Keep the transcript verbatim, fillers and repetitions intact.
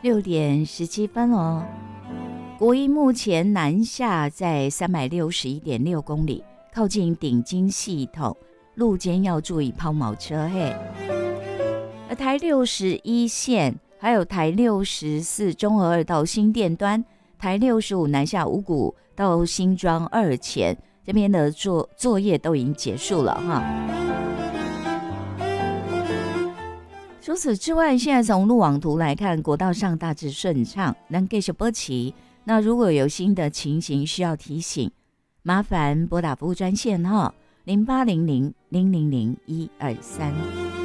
六点十七分哦。国一目前南下在三百六十一点六公里，靠近顶金系统，路肩要注意抛锚车嘿。而台六十一线还有台六十四中和二到新店端，台六十五南下五股到新庄二前这边的作作业都已经结束了哈。除此之外，现在从路网图来看，国道上大致顺畅，能继续保持。那如果有新的情形需要提醒，麻烦拨打服务专线哈，零八零零零零零一二三。